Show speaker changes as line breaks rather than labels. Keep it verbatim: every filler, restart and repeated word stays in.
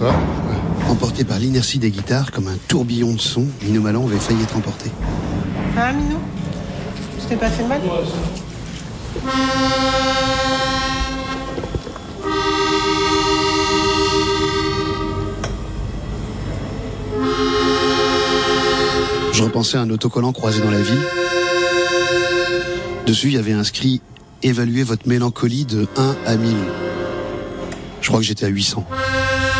Ça va ?
Emporté par l'inertie des guitares, comme un tourbillon de son, Minou Malan avait failli être emporté.
Hein, Minou ? Je t'ai pas fait mal ?
Je repensais à un autocollant croisé dans la ville. Dessus, il y avait inscrit « Évaluez votre mélancolie de un à mille ». Je crois que j'étais à huit cents.